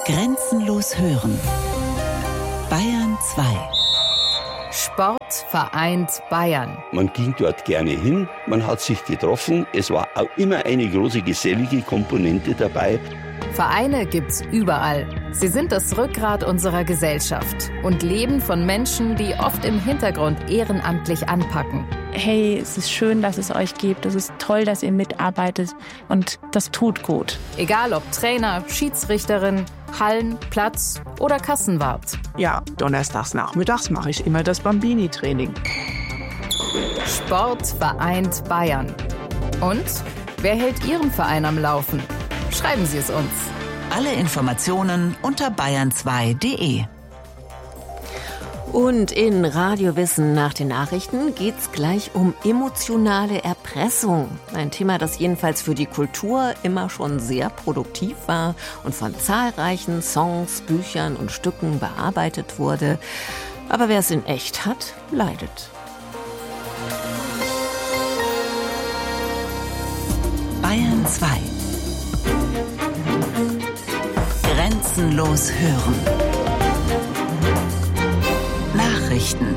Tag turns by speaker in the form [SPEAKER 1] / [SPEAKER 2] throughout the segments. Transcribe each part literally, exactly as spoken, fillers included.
[SPEAKER 1] Grenzenlos hören. Bayern zwei.
[SPEAKER 2] Sport vereint Bayern.
[SPEAKER 3] Man ging dort gerne hin, man hat sich getroffen. Es war auch immer eine große gesellige Komponente dabei.
[SPEAKER 2] Vereine gibt's überall. Sie sind das Rückgrat unserer Gesellschaft und leben von Menschen, die oft im Hintergrund ehrenamtlich anpacken.
[SPEAKER 4] Hey, es ist schön, dass es euch gibt. Es ist toll, dass ihr mitarbeitet und das tut gut.
[SPEAKER 2] Egal ob Trainer, Schiedsrichterin, Hallen, Platz oder Kassenwart.
[SPEAKER 5] Ja, donnerstags nachmittags mache ich immer das Bambini-Training.
[SPEAKER 2] Sport vereint Bayern. Und wer hält Ihren Verein am Laufen? Schreiben Sie es uns.
[SPEAKER 1] Alle Informationen unter bayern zwei punkt de.
[SPEAKER 6] Und in Radiowissen nach den Nachrichten geht's gleich um emotionale Erpressung. Ein Thema, das jedenfalls für die Kultur immer schon sehr produktiv war und von zahlreichen Songs, Büchern und Stücken bearbeitet wurde. Aber wer es in echt hat, leidet.
[SPEAKER 1] Bayern zwei. Grenzenlos hören. Nachrichten.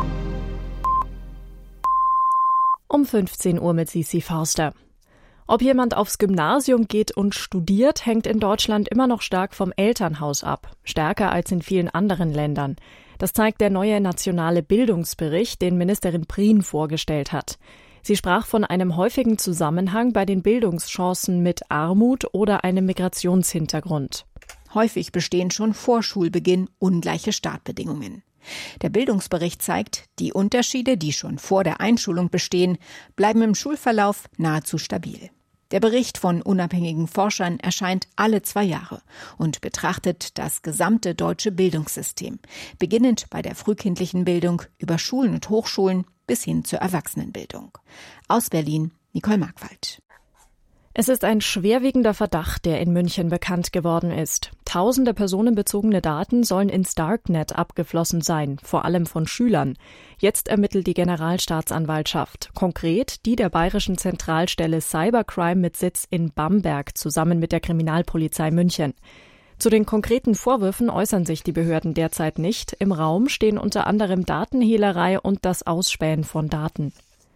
[SPEAKER 7] Um fünfzehn Uhr mit Sisi Forster. Ob jemand aufs Gymnasium geht und studiert, hängt in Deutschland immer noch stark vom Elternhaus ab. Stärker als in vielen anderen Ländern. Das zeigt der neue nationale Bildungsbericht, den Ministerin Prien vorgestellt hat. Sie sprach von einem häufigen Zusammenhang bei den Bildungschancen mit Armut oder einem Migrationshintergrund.
[SPEAKER 8] Häufig bestehen schon vor Schulbeginn ungleiche Startbedingungen. Der Bildungsbericht zeigt, die Unterschiede, die schon vor der Einschulung bestehen, bleiben im Schulverlauf nahezu stabil. Der Bericht von unabhängigen Forschern erscheint alle zwei Jahre und betrachtet das gesamte deutsche Bildungssystem, beginnend bei der frühkindlichen Bildung über Schulen und Hochschulen bis hin zur Erwachsenenbildung. Aus Berlin, Nicole Markwald.
[SPEAKER 7] Es ist ein schwerwiegender Verdacht, der in München bekannt geworden ist. Tausende personenbezogene Daten sollen ins Darknet abgeflossen sein, vor allem von Schülern. Jetzt ermittelt die Generalstaatsanwaltschaft, konkret die der Bayerischen Zentralstelle Cybercrime mit Sitz in Bamberg, zusammen mit der Kriminalpolizei München. Zu den konkreten Vorwürfen äußern sich die Behörden derzeit nicht. Im Raum stehen unter anderem Datenhehlerei und das Ausspähen von Daten.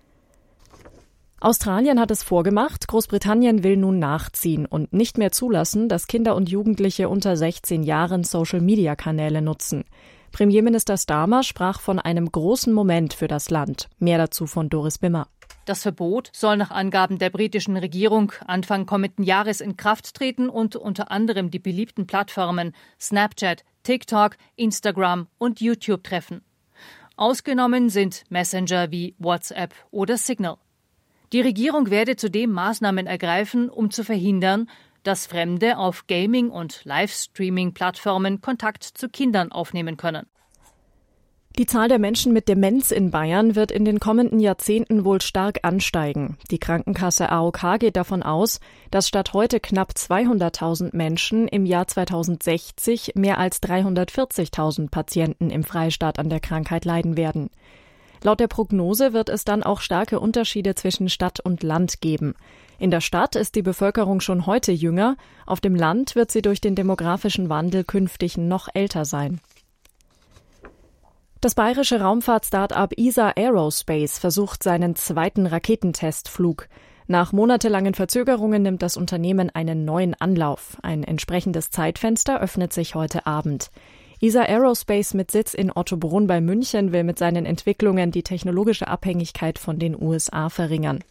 [SPEAKER 7] Australien hat es vorgemacht, Großbritannien will nun nachziehen und nicht mehr zulassen, dass Kinder und Jugendliche unter sechzehn Jahren Social-Media-Kanäle nutzen. Premierminister Starmer sprach von einem großen Moment für das Land. Mehr dazu von Doris Bimmer.
[SPEAKER 9] Das Verbot soll nach Angaben der britischen Regierung Anfang kommenden Jahres in Kraft treten und unter anderem die beliebten Plattformen Snapchat, TikTok, Instagram und YouTube treffen. Ausgenommen sind Messenger wie WhatsApp oder Signal. Die Regierung werde zudem Maßnahmen ergreifen, um zu verhindern, dass Fremde auf Gaming- und Livestreaming-Plattformen Kontakt zu Kindern aufnehmen können.
[SPEAKER 7] Die Zahl der Menschen mit Demenz in Bayern wird in den kommenden Jahrzehnten wohl stark ansteigen. Die Krankenkasse A O K geht davon aus, dass statt heute knapp zweihunderttausend Menschen im Jahr zweitausendsechzig mehr als dreihundertvierzigtausend Patienten im Freistaat an der Krankheit leiden werden. Laut der Prognose wird es dann auch starke Unterschiede zwischen Stadt und Land geben. In der Stadt ist die Bevölkerung schon heute jünger, auf dem Land wird sie durch den demografischen Wandel künftig noch älter sein. Das bayerische Raumfahrt-Start-up E S A Aerospace versucht seinen zweiten Raketentestflug. Nach monatelangen Verzögerungen nimmt das Unternehmen einen neuen Anlauf. Ein entsprechendes Zeitfenster öffnet sich heute Abend. E S A Aerospace mit Sitz in Ottobrunn bei München will mit seinen Entwicklungen die technologische Abhängigkeit von den U S A verringern.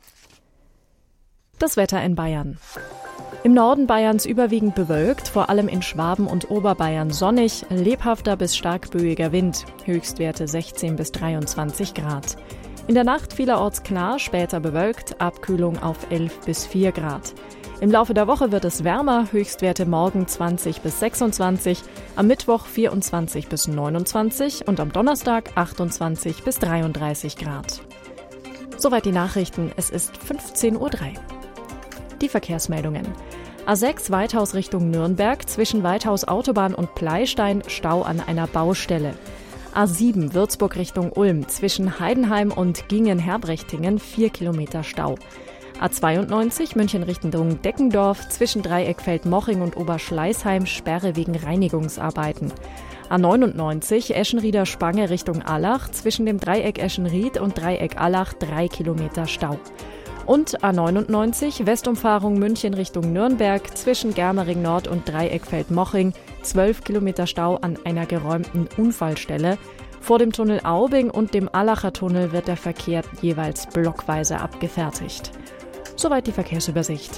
[SPEAKER 7] Das Wetter in Bayern. Im Norden Bayerns überwiegend bewölkt, vor allem in Schwaben und Oberbayern sonnig, lebhafter bis stark böiger Wind, Höchstwerte sechzehn bis dreiundzwanzig Grad. In der Nacht vielerorts klar, später bewölkt, Abkühlung auf elf bis vier Grad. Im Laufe der Woche wird es wärmer, Höchstwerte morgen zwanzig bis sechsundzwanzig, am Mittwoch vierundzwanzig bis neunundzwanzig und am Donnerstag achtundzwanzig bis dreiunddreißig Grad. Soweit die Nachrichten, es ist fünfzehn Uhr drei. Die Verkehrsmeldungen. A sechs Weithaus Richtung Nürnberg, zwischen Weithaus Autobahn und Pleistein, Stau an einer Baustelle. A sieben Würzburg Richtung Ulm, zwischen Heidenheim und Gingen-Herbrechtingen, vier Kilometer Stau. A zweiundneunzig München Richtung Deckendorf, zwischen Dreieckfeld-Moching und Oberschleißheim Sperre wegen Reinigungsarbeiten. A neunundneunzig Eschenrieder Spange Richtung Allach, zwischen dem Dreieck Eschenried und Dreieck Allach drei Kilometer Stau. Und A neunundneunzig Westumfahrung München Richtung Nürnberg, zwischen Germering Nord und Dreieckfeld-Moching zwölf Kilometer Stau an einer geräumten Unfallstelle. Vor dem Tunnel Aubing und dem Allacher Tunnel wird der Verkehr jeweils blockweise abgefertigt. Soweit die Verkehrsübersicht.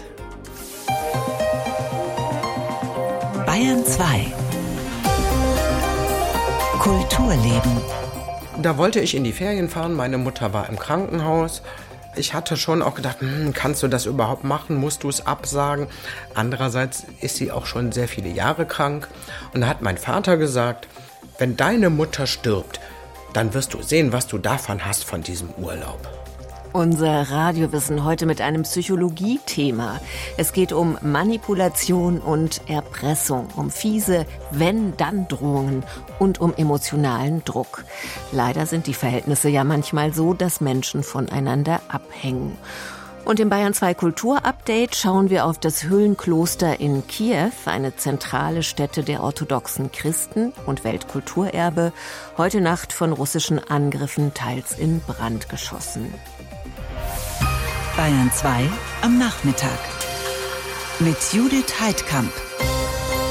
[SPEAKER 1] Bayern zwei. Kulturleben.
[SPEAKER 10] Da wollte ich in die Ferien fahren, meine Mutter war im Krankenhaus. Ich hatte schon auch gedacht, hm, kannst du das überhaupt machen, musst du es absagen? Andererseits ist sie auch schon sehr viele Jahre krank. Und da hat mein Vater gesagt, wenn deine Mutter stirbt, dann wirst du sehen, was du davon hast von diesem Urlaub.
[SPEAKER 6] Unser Radiowissen heute mit einem Psychologie-Thema. Es geht um Manipulation und Erpressung, um fiese Wenn-Dann-Drohungen und um emotionalen Druck. Leider sind die Verhältnisse ja manchmal so, dass Menschen voneinander abhängen. Und im Bayern zwei Kultur-Update schauen wir auf das Höhlenkloster in Kiew, eine zentrale Stätte der orthodoxen Christen und Weltkulturerbe, heute Nacht von russischen Angriffen teils in Brand geschossen.
[SPEAKER 1] Bayern zwei am Nachmittag mit Judith Heidkamp.